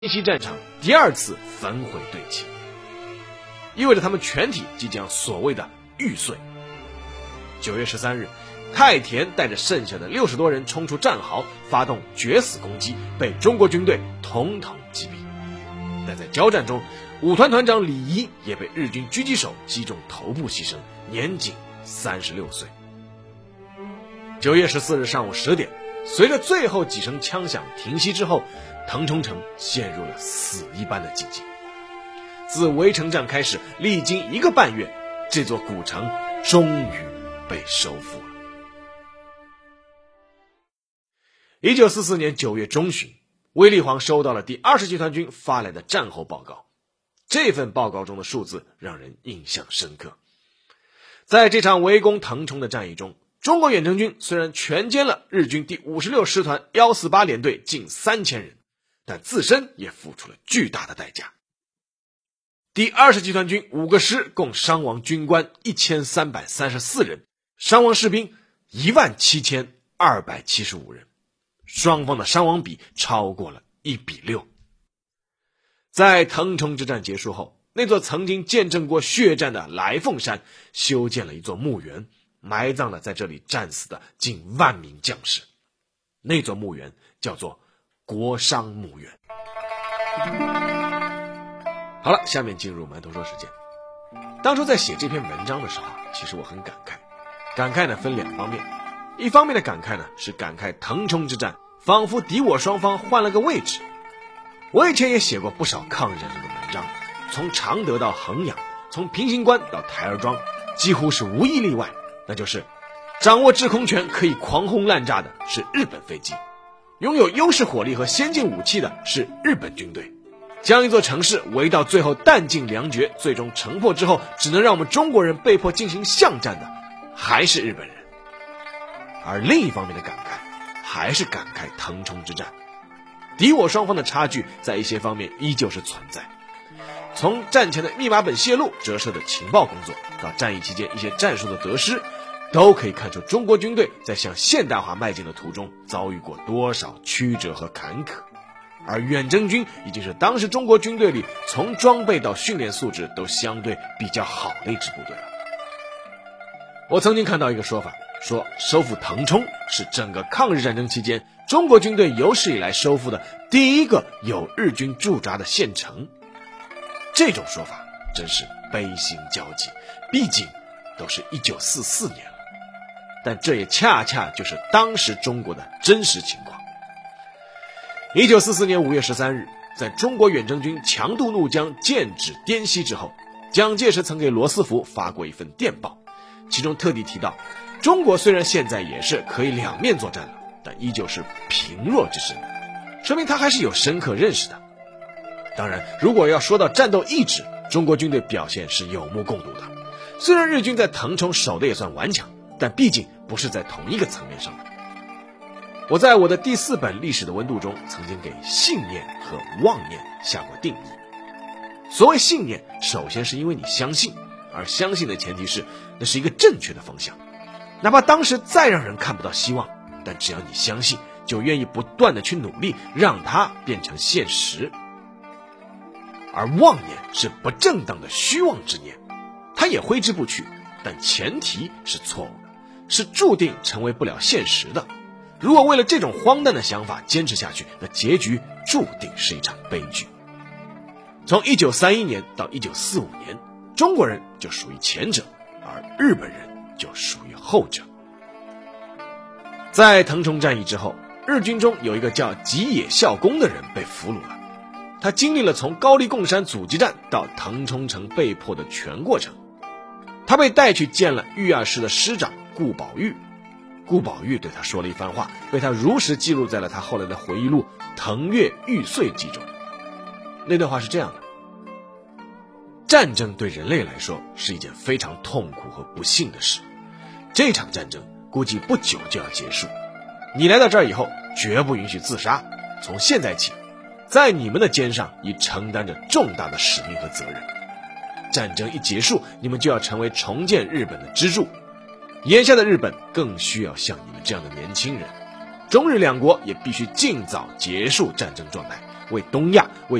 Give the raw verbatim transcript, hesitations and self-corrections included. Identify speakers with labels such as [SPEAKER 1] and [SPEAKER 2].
[SPEAKER 1] 京西战场第二次焚毁队旗，意味着他们全体即将所谓的玉碎。九月十三日，太田带着剩下的六十多人冲出战壕，发动决死攻击，被中国军队统统击毙。但在交战中，五团团长李仪也被日军狙击手击中头部牺牲，年仅三十六岁。九月十四日上午十点，随着最后几声枪响停息之后，腾冲城陷入了死一般的寂静。自围城战开始，历经一个半月，这座古城终于被收复了。一九四四年九月中旬，卫立煌收到了第二十集团军发来的战后报告。这份报告中的数字让人印象深刻。在这场围攻腾冲的战役中，中国远征军虽然全歼了日军第五十六师团一四八联队近三千人，但自身也付出了巨大的代价。第二十集团军五个师共伤亡军官一千三百三十四人，伤亡士兵一万七千二百七十五人，双方的伤亡比超过了一比六。在腾冲之战结束后，那座曾经见证过血战的来凤山修建了一座墓园，埋葬了在这里战死的近万名将士。那座墓园叫做国殇墓园。好了，下面进入馒头说时间。当初在写这篇文章的时候，其实我很感慨。感慨呢分两方面，一方面的感慨呢是感慨腾冲之战仿佛敌我双方换了个位置。我以前也写过不少抗日战争的文章，从常德到衡阳，从平型关到台儿庄，几乎是无一例外，那就是掌握制空权可以狂轰滥炸的是日本飞机，拥有优势火力和先进武器的是日本军队，将一座城市围到最后弹尽粮绝，最终城破之后只能让我们中国人被迫进行巷战的还是日本人。而另一方面的感慨还是感慨腾冲之战，敌我双方的差距在一些方面依旧是存在。从战前的密码本泄露折射的情报工作，到战役期间一些战术的得失，都可以看出中国军队在向现代化迈进的途中遭遇过多少曲折和坎坷。而远征军已经是当时中国军队里从装备到训练素质都相对比较好的一支部队了。我曾经看到一个说法，说收复腾冲是整个抗日战争期间中国军队有史以来收复的第一个有日军驻扎的县城。这种说法真是悲心交集，毕竟都是一九四四年了，但这也恰恰就是当时中国的真实情况。一九四四年五月十三日，在中国远征军强渡怒江，剑指滇西之后，蒋介石曾给罗斯福发过一份电报，其中特地提到，中国虽然现在也是可以两面作战了，但依旧是贫弱之身，说明他还是有深刻认识的。当然，如果要说到战斗意志，中国军队表现是有目共睹的。虽然日军在腾冲守的也算顽强，但毕竟不是在同一个层面上的。我在我的第四本《历史的温度》中曾经给信念和妄念下过定义。所谓信念，首先是因为你相信，而相信的前提是那是一个正确的方向，哪怕当时再让人看不到希望，但只要你相信，就愿意不断的去努力，让它变成现实。而妄念是不正当的虚妄之念，它也挥之不去，但前提是错误的，是注定成为不了现实的。如果为了这种荒诞的想法坚持下去，那结局注定是一场悲剧。从一九三一年到一九四五年，中国人就属于前者，而日本人就属于后者。在腾冲战役之后，日军中有一个叫吉野孝恭的人被俘虏了。他经历了从高丽贡山阻击战到腾冲城被迫的全过程。他被带去见了豫二师的师长顾宝玉，顾宝玉对他说了一番话，被他如实记录在了他后来的回忆录《腾越玉碎记》中。那段话是这样的：战争对人类来说是一件非常痛苦和不幸的事，这场战争估计不久就要结束，你来到这儿以后绝不允许自杀，从现在起在你们的肩上已承担着重大的使命和责任。战争一结束，你们就要成为重建日本的支柱，眼下的日本更需要像你们这样的年轻人，中日两国也必须尽早结束战争状态， 为东亚、为